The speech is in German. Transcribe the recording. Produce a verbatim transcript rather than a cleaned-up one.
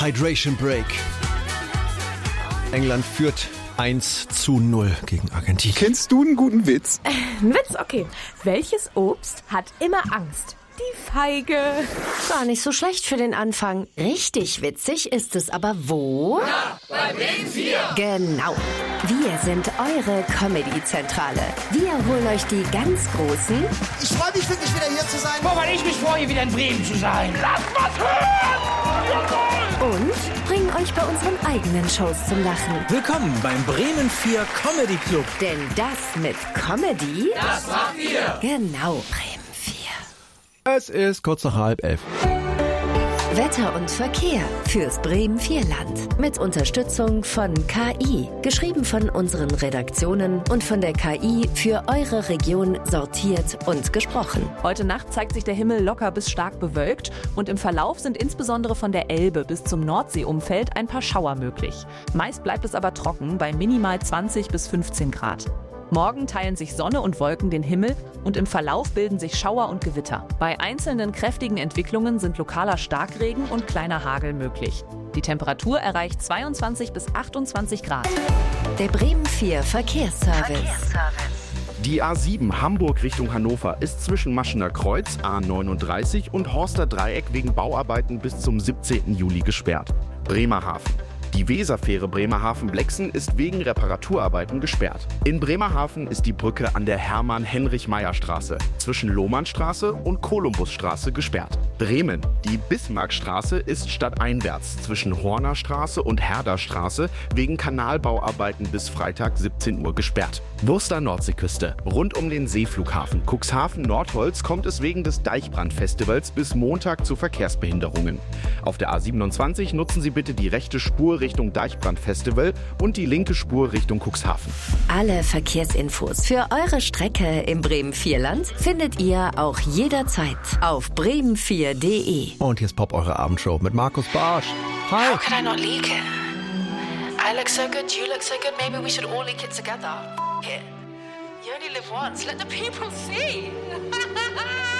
Hydration Break. England führt eins zu null gegen Argentinien. Kennst du einen guten Witz? Äh, ein Witz, okay. Welches Obst hat immer Angst? Die Feige. Gar nicht so schlecht für den Anfang. Richtig witzig ist es aber wo? Ja, bei Bremen vier. Genau. Wir sind eure Comedy-Zentrale. Wir holen euch die ganz Großen. Ich freue mich wirklich wieder hier zu sein. Boah, weil ich mich freue, wieder in Bremen zu sein. Lass was hören! Jawohl! Und bringen euch bei unseren eigenen Shows zum Lachen. Willkommen beim Bremen vier Comedy Club. Denn das mit Comedy, das macht ihr. Genau, Bremen vier. Es ist kurz nach halb elf. Wetter und Verkehr fürs Bremen vier Land. Mit Unterstützung von K I. Geschrieben von unseren Redaktionen und von der K I für eure Region sortiert und gesprochen. Heute Nacht zeigt sich der Himmel locker bis stark bewölkt und im Verlauf sind insbesondere von der Elbe bis zum Nordseeumfeld ein paar Schauer möglich. Meist bleibt es aber trocken bei minimal zwanzig bis fünfzehn Grad. Morgen teilen sich Sonne und Wolken den Himmel und im Verlauf bilden sich Schauer und Gewitter. Bei einzelnen kräftigen Entwicklungen sind lokaler Starkregen und kleiner Hagel möglich. Die Temperatur erreicht zweiundzwanzig bis achtundzwanzig Grad. Der Bremen vier Verkehrsservice. Verkehrsservice. Die A sieben Hamburg Richtung Hannover ist zwischen Maschener Kreuz A neununddreißig und Horster Dreieck wegen Bauarbeiten bis zum siebzehnten Juli gesperrt. Bremerhaven. Die Weserfähre Bremerhaven-Blexen ist wegen Reparaturarbeiten gesperrt. In Bremerhaven ist die Brücke an der Hermann-Heinrich-Meyer-Straße zwischen Lohmannstraße und Kolumbusstraße gesperrt. Bremen. Die Bismarckstraße ist stadteinwärts zwischen Hornerstraße und Herderstraße wegen Kanalbauarbeiten bis Freitag siebzehn Uhr gesperrt. Wurster Nordseeküste. Rund um den Seeflughafen Cuxhaven-Nordholz kommt es wegen des Deichbrandfestivals bis Montag zu Verkehrsbehinderungen. Auf der A siebenundzwanzig nutzen Sie bitte die rechte Spur Richtung Deichbrandfestival und die linke Spur Richtung Cuxhaven. Alle Verkehrsinfos für eure Strecke im Bremen vier Land findet ihr auch jederzeit auf bremen vier punkt de. Und hier ist Pop, eure Abendshow mit Markus Barsch. Hi. How could I not leak it? I look so good, you look so good, maybe we should all leak it together. F- it. You only live once, let the people see.